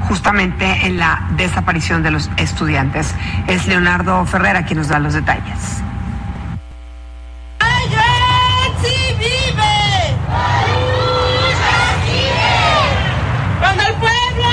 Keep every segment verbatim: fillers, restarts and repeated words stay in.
justamente en la desaparición de los estudiantes. Es Leonardo Ferrera quien nos da los detalles. ¡Ayotzi vive! ¡Cuando el pueblo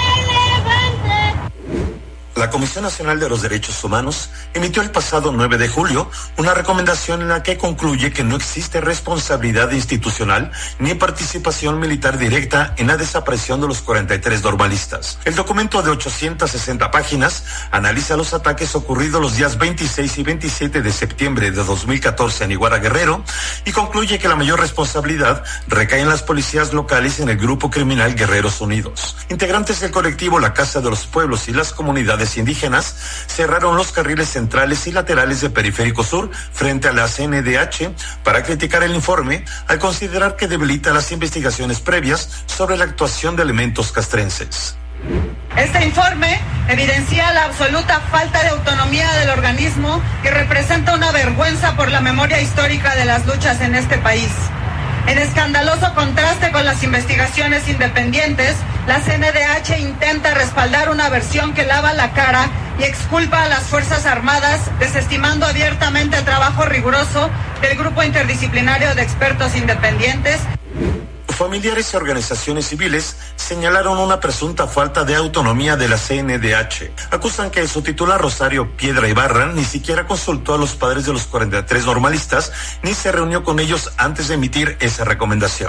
se levante! La Comisión Nacional de los Derechos Humanos emitió el pasado nueve de julio una recomendación en la que concluye que no existe responsabilidad institucional ni participación militar directa en la desaparición de los cuarenta y tres normalistas. El documento de ochocientas sesenta páginas analiza los ataques ocurridos los días veintiséis y veintisiete de septiembre de dos mil catorce en Iguala Guerrero y concluye que la mayor responsabilidad recae en las policías locales en el grupo criminal Guerreros Unidos. Integrantes del colectivo La Casa de los Pueblos y las comunidades indígenas cerraron los carriles centrales y laterales de Periférico Sur frente a la C N D H para criticar el informe al considerar que debilita las investigaciones previas sobre la actuación de elementos castrenses. Este informe evidencia la absoluta falta de autonomía del organismo que representa una vergüenza por la memoria histórica de las luchas en este país. En escandaloso contraste con las investigaciones independientes, la C N D H intenta respaldar una versión que lava la cara y exculpa a las Fuerzas Armadas, desestimando abiertamente el trabajo riguroso del Grupo Interdisciplinario de Expertos Independientes. Familiares y organizaciones civiles señalaron una presunta falta de autonomía de la C N D H. Acusan que su titular Rosario Piedra Ibarra ni siquiera consultó a los padres de los cuarenta y tres normalistas ni se reunió con ellos antes de emitir esa recomendación.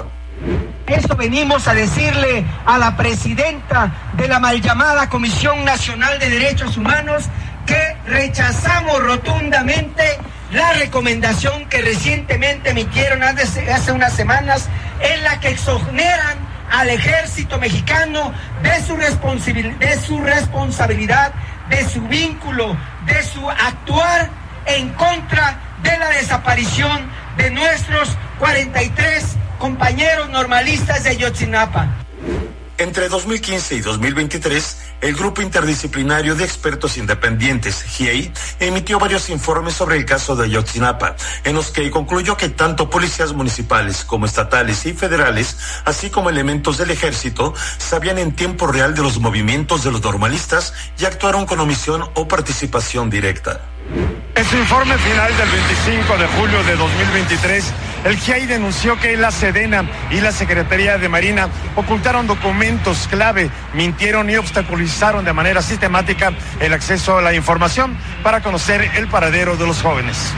Esto venimos a decirle a la presidenta de la mal llamada Comisión Nacional de Derechos Humanos que rechazamos rotundamente la recomendación que recientemente emitieron hace, hace unas semanas en la que exoneran al ejército mexicano de su, responsabil- de su responsabilidad, de su vínculo, de su actuar en contra de la desaparición de nuestros cuarenta y tres compañeros normalistas de Ayotzinapa. Entre dos mil quince y dos mil veintitrés, el Grupo Interdisciplinario de Expertos Independientes, G I E I, emitió varios informes sobre el caso de Ayotzinapa, en los que concluyó que tanto policías municipales como estatales y federales, así como elementos del ejército, sabían en tiempo real de los movimientos de los normalistas y actuaron con omisión o participación directa. En su informe final del veinticinco de julio de dos mil veintitrés, el G I E I denunció que la Sedena y la Secretaría de Marina ocultaron documentos clave, mintieron y obstaculizaron de manera sistemática el acceso a la información para conocer el paradero de los jóvenes.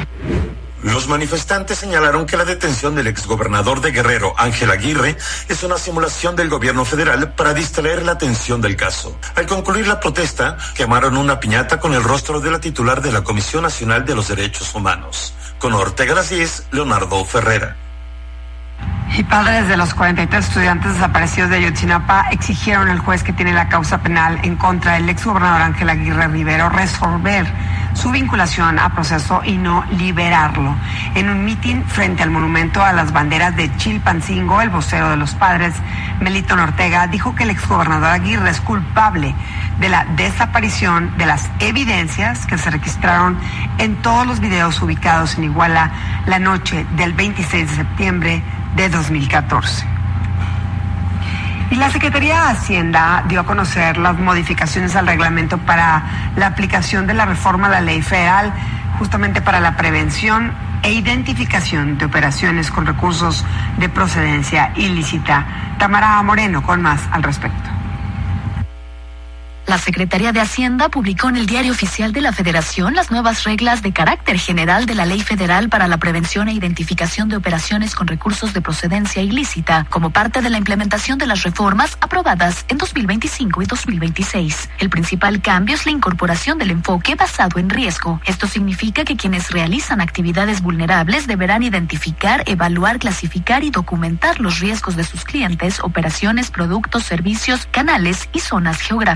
Los manifestantes señalaron que la detención del exgobernador de Guerrero, Ángel Aguirre, es una simulación del gobierno federal para distraer la atención del caso. Al concluir la protesta, quemaron una piñata con el rostro de la titular de la Comisión Nacional de los Derechos Humanos. Con Ortega Las diez, Leonardo Ferrera. Y padres de los cuarenta y tres estudiantes desaparecidos de Ayotzinapa exigieron al juez que tiene la causa penal en contra del exgobernador Ángel Aguirre Rivero resolver su vinculación a proceso y no liberarlo. En un mitin frente al monumento a las banderas de Chilpancingo, el vocero de los padres, Melito Ortega, dijo que el exgobernador Aguirre es culpable de la desaparición de las evidencias que se registraron en todos los videos ubicados en Iguala la noche del veintiséis de septiembre de dos mil catorce. Y la Secretaría de Hacienda dio a conocer las modificaciones al reglamento para la aplicación de la reforma a la ley federal, justamente para la prevención e identificación de operaciones con recursos de procedencia ilícita. Tamara Moreno con más al respecto. La Secretaría de Hacienda publicó en el Diario Oficial de la Federación las nuevas reglas de carácter general de la Ley Federal para la prevención e identificación de operaciones con recursos de procedencia ilícita, como parte de la implementación de las reformas aprobadas en dos mil veinticinco y dos mil veintiséis. El principal cambio es la incorporación del enfoque basado en riesgo. Esto significa que quienes realizan actividades vulnerables deberán identificar, evaluar, clasificar y documentar los riesgos de sus clientes, operaciones, productos, servicios, canales y zonas geográficas.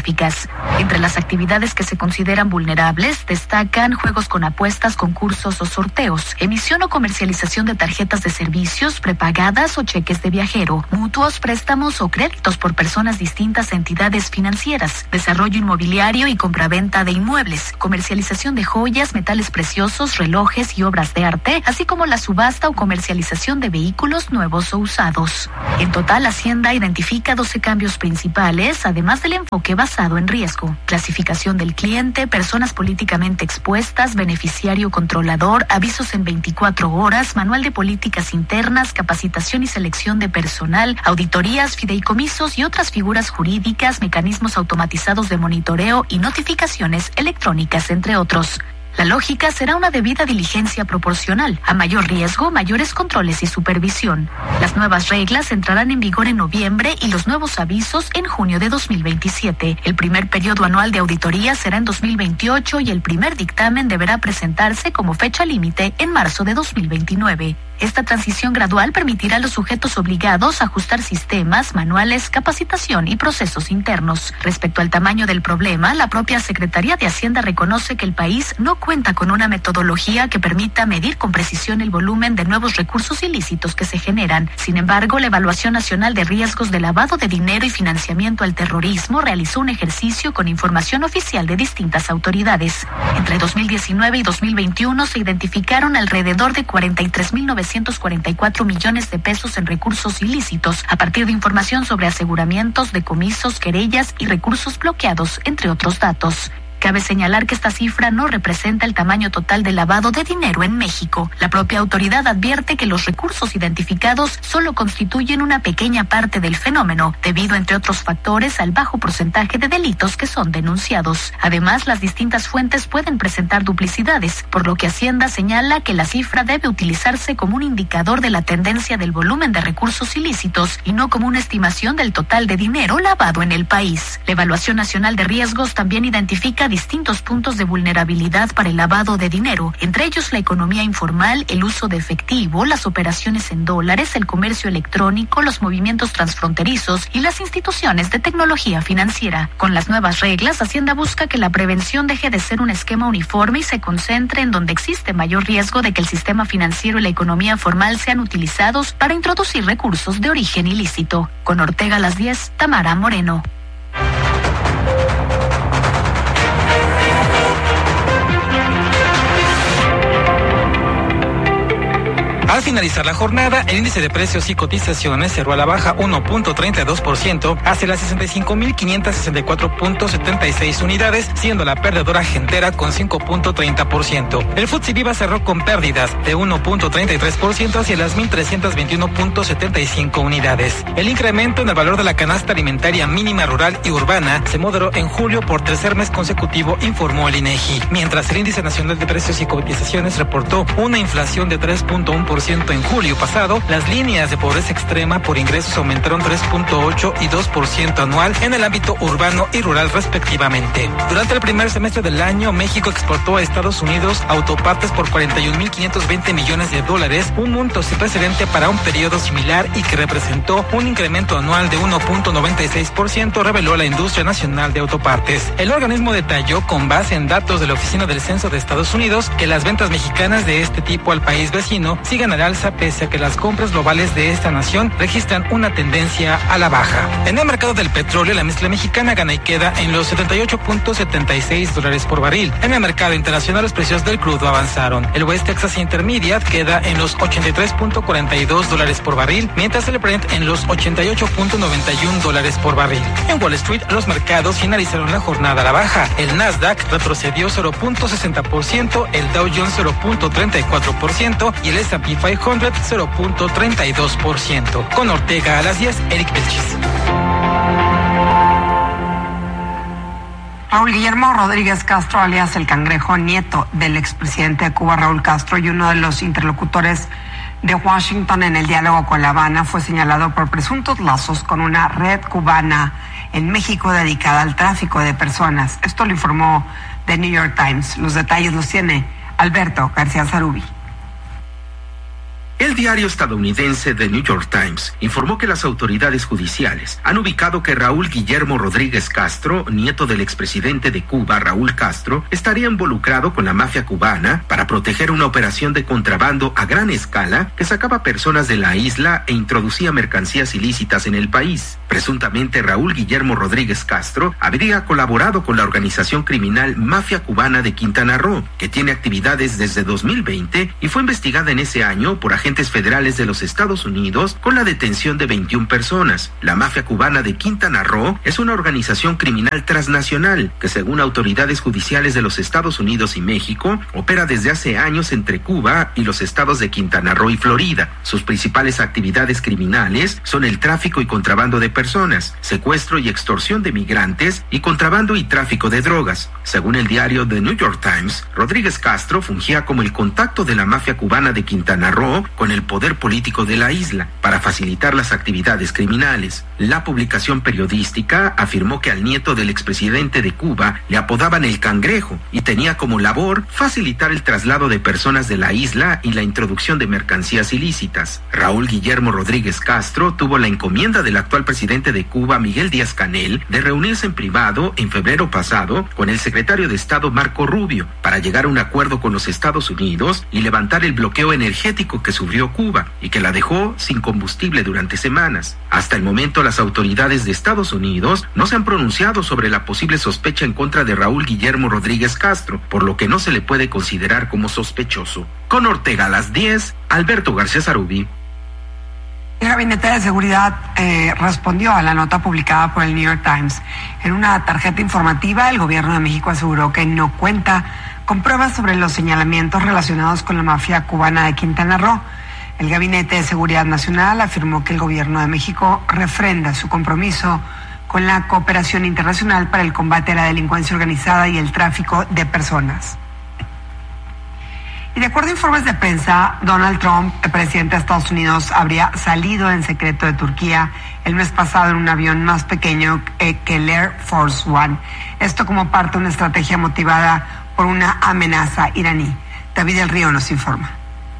menores. Entre las actividades que se consideran vulnerables destacan juegos con apuestas, concursos o sorteos, emisión o comercialización de tarjetas de servicios prepagadas o cheques de viajero, mutuos, préstamos o créditos por personas distintas a entidades financieras, desarrollo inmobiliario y compraventa de inmuebles, comercialización de joyas, metales preciosos, relojes y obras de arte, así como la subasta o comercialización de vehículos nuevos o usados. En total, Hacienda identifica doce cambios principales, además del enfoque basado en riesgo: clasificación del cliente, personas políticamente expuestas, beneficiario controlador, avisos en veinticuatro horas, manual de políticas internas, capacitación y selección de personal, auditorías, fideicomisos y otras figuras jurídicas, mecanismos automatizados de monitoreo y notificaciones electrónicas, entre otros. La lógica será una debida diligencia proporcional. A mayor riesgo, mayores controles y supervisión. Las nuevas reglas entrarán en vigor en noviembre y los nuevos avisos en junio de dos mil veintisiete. El primer periodo anual de auditoría será en dos mil veintiocho y el primer dictamen deberá presentarse como fecha límite en marzo de dos mil veintinueve. Esta transición gradual permitirá a los sujetos obligados ajustar sistemas, manuales, capacitación y procesos internos. Respecto al tamaño del problema, la propia Secretaría de Hacienda reconoce que el país no cuenta con una metodología que permita medir con precisión el volumen de nuevos recursos ilícitos que se generan. Sin embargo, la Evaluación Nacional de Riesgos de Lavado de Dinero y Financiamiento al Terrorismo realizó un ejercicio con información oficial de distintas autoridades. Entre dos mil diecinueve y dos mil veintiuno se identificaron alrededor de cuarenta y tres mil novecientos cuarenta y cuatro millones de pesos en recursos ilícitos a partir de información sobre aseguramientos, decomisos, querellas y recursos bloqueados, entre otros datos. Cabe señalar que esta cifra no representa el tamaño total del lavado de dinero en México. La propia autoridad advierte que los recursos identificados solo constituyen una pequeña parte del fenómeno, debido, entre otros factores, al bajo porcentaje de delitos que son denunciados. Además, las distintas fuentes pueden presentar duplicidades, por lo que Hacienda señala que la cifra debe utilizarse como un indicador de la tendencia del volumen de recursos ilícitos y no como una estimación del total de dinero lavado en el país. La Evaluación Nacional de Riesgos también identifica distintos puntos de vulnerabilidad para el lavado de dinero, entre ellos la economía informal, el uso de efectivo, las operaciones en dólares, el comercio electrónico, los movimientos transfronterizos y las instituciones de tecnología financiera. Con las nuevas reglas, Hacienda busca que la prevención deje de ser un esquema uniforme y se concentre en donde existe mayor riesgo de que el sistema financiero y la economía formal sean utilizados para introducir recursos de origen ilícito. Con Ortega a las diez, Tamara Moreno. Al finalizar la jornada, el índice de precios y cotizaciones cerró a la baja uno punto treinta y dos por ciento hacia las sesenta y cinco mil quinientos sesenta y cuatro punto setenta y seis unidades, siendo la perdedora Gentera con cinco punto treinta por ciento. El F T S E Viva cerró con pérdidas de uno punto treinta y tres por ciento hacia las mil trescientos veintiuno punto setenta y cinco unidades. El incremento en el valor de la canasta alimentaria mínima rural y urbana se moderó en julio por tercer mes consecutivo, informó el INEGI, mientras el índice nacional de precios y cotizaciones reportó una inflación de tres punto uno por ciento en julio pasado. Las líneas de pobreza extrema por ingresos aumentaron tres punto ocho y dos por ciento anual en el ámbito urbano y rural respectivamente. Durante el primer semestre del año, México exportó a Estados Unidos autopartes por cuarenta y un mil quinientos veinte millones de dólares, un monto sin precedente para un periodo similar y que representó un incremento anual de uno punto noventa y seis por ciento, reveló la Industria Nacional de Autopartes. El organismo detalló, con base en datos de la Oficina del Censo de Estados Unidos, que las ventas mexicanas de este tipo al país vecino siguen al alza pese a que las compras globales de esta nación registran una tendencia a la baja. En el mercado del petróleo, la mezcla mexicana gana y queda en los setenta y ocho punto setenta y seis dólares por barril. En el mercado internacional, los precios del crudo avanzaron. El West Texas Intermediate queda en los ochenta y tres punto cuarenta y dos dólares por barril, mientras el Brent en los ochenta y ocho punto noventa y uno dólares por barril. En Wall Street, los mercados finalizaron la jornada a la baja. El Nasdaq retrocedió cero punto sesenta por ciento, el Dow Jones cero punto treinta y cuatro por ciento y el S and P quinientos cero punto treinta y dos por ciento. Con Ortega a las diez, Eric Vilchis. Raúl Guillermo Rodríguez Castro, alias El Cangrejo, nieto del expresidente de Cuba, Raúl Castro, y uno de los interlocutores de Washington en el diálogo con La Habana, fue señalado por presuntos lazos con una red cubana en México dedicada al tráfico de personas. Esto lo informó The New York Times. Los detalles los tiene Alberto García Zarubi. El El diario estadounidense The New York Times informó que las autoridades judiciales han ubicado que Raúl Guillermo Rodríguez Castro, nieto del expresidente de Cuba, Raúl Castro, estaría involucrado con la mafia cubana para proteger una operación de contrabando a gran escala que sacaba personas de la isla e introducía mercancías ilícitas en el país. Presuntamente, Raúl Guillermo Rodríguez Castro habría colaborado con la organización criminal Mafia Cubana de Quintana Roo, que tiene actividades desde dos mil veinte y fue investigada en ese año por agentes federales de los Estados Unidos con la detención de veintiuna personas. La Mafia Cubana de Quintana Roo es una organización criminal transnacional que, según autoridades judiciales de los Estados Unidos y México, opera desde hace años entre Cuba y los estados de Quintana Roo y Florida. Sus principales actividades criminales son el tráfico y contrabando de personas, secuestro y extorsión de migrantes y contrabando y tráfico de drogas. Según el diario The New York Times, Rodríguez Castro fungía como el contacto de la mafia cubana de Quintana Roo con el poder político de la isla para facilitar las actividades criminales. La publicación periodística afirmó que al nieto del expresidente de Cuba le apodaban el Cangrejo y tenía como labor facilitar el traslado de personas de la isla y la introducción de mercancías ilícitas. Raúl Guillermo Rodríguez Castro tuvo la encomienda del actual presidente de Cuba, Miguel Díaz-Canel, de reunirse en privado en febrero pasado con el secretario de Estado Marco Rubio para llegar a un acuerdo con los Estados Unidos y levantar el bloqueo energético que sufrió Cuba y que la dejó sin combustible durante semanas. Hasta el momento, las autoridades de Estados Unidos no se han pronunciado sobre la posible sospecha en contra de Raúl Guillermo Rodríguez Castro, por lo que no se le puede considerar como sospechoso. Con Ortega a las diez, Alberto García Zarubi. El Gabinete de Seguridad eh, respondió a la nota publicada por el New York Times. En una tarjeta informativa, el gobierno de México aseguró que no cuenta con pruebas sobre los señalamientos relacionados con la mafia cubana de Quintana Roo. El Gabinete de Seguridad Nacional afirmó que el gobierno de México refrenda su compromiso con la cooperación internacional para el combate a la delincuencia organizada y el tráfico de personas. Y de acuerdo a informes de prensa, Donald Trump, el presidente de Estados Unidos, habría salido en secreto de Turquía el mes pasado en un avión más pequeño que el Air Force One. Esto como parte de una estrategia motivada por una amenaza iraní. David del Río nos informa.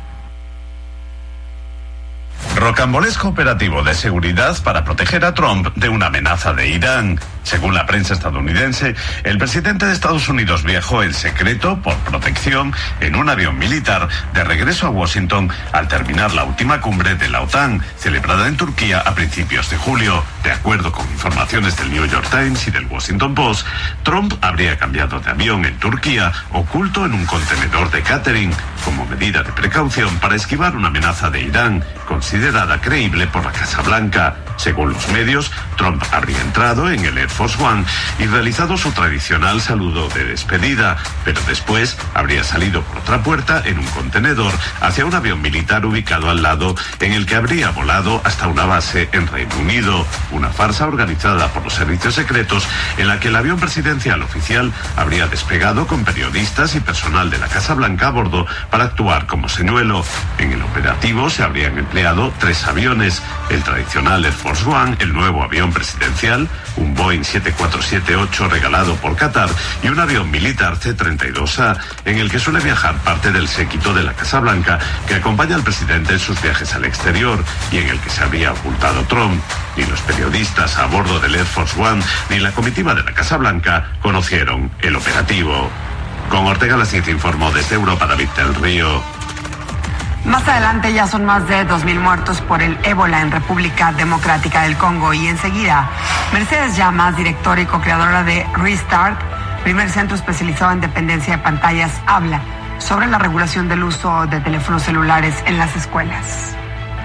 Rocambolesco operativo de seguridad para proteger a Trump de una amenaza de Irán. Según la prensa estadounidense, el presidente de Estados Unidos viajó en secreto por protección en un avión militar de regreso a Washington al terminar la última cumbre de la OTAN, celebrada en Turquía a principios de julio. De acuerdo con informaciones del New York Times y del Washington Post, Trump habría cambiado de avión en Turquía, oculto en un contenedor de catering, como medida de precaución para esquivar una amenaza de Irán, considerada creíble por la Casa Blanca. Según los medios, Trump habría entrado en el Air Force One y realizado su tradicional saludo de despedida, pero después habría salido por otra puerta en un contenedor hacia un avión militar ubicado al lado, en el que habría volado hasta una base en Reino Unido. Una farsa organizada por los servicios secretos en la que el avión presidencial oficial habría despegado con periodistas y personal de la Casa Blanca a bordo para actuar como señuelo. En el operativo se habrían empleado tres aviones: el tradicional Air Force One, el nuevo avión presidencial, un Boeing siete cuatro siete ocho regalado por Qatar y un avión militar C treinta y dos A, en el que suele viajar parte del séquito de la Casa Blanca que acompaña al presidente en sus viajes al exterior y en el que se habría ocultado Trump. Ni los periodistas a bordo del Air Force One ni la comitiva de la Casa Blanca conocieron el operativo. Con Ortega la Ciencia informó desde Europa David del Río. Más adelante ya son más de dos mil muertos por el ébola en República Democrática del Congo. Y enseguida, Mercedes Llamas, directora y co-creadora de Restart, primer centro especializado en dependencia de pantallas, habla sobre la regulación del uso de teléfonos celulares en las escuelas.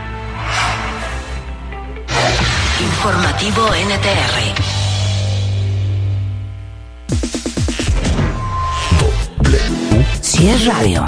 Informativo N T R. Si es radio.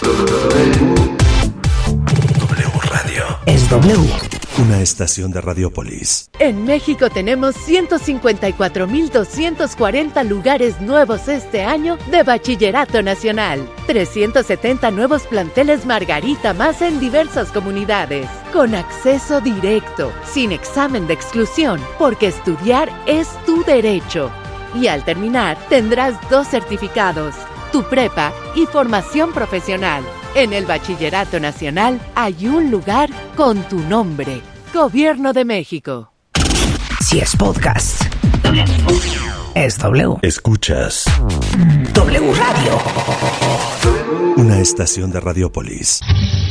Es W. Una estación de Radiopolis. En México tenemos ciento cincuenta y cuatro mil doscientos cuarenta lugares nuevos este año de Bachillerato Nacional. trescientos setenta nuevos planteles Margarita más en diversas comunidades. Con acceso directo, sin examen de exclusión, porque estudiar es tu derecho. Y al terminar, tendrás dos certificados: tu prepa y formación profesional. En el Bachillerato Nacional hay un lugar con tu nombre. Gobierno de México. Si es podcast, es W. Escuchas W Radio. Una estación de Radiopolis.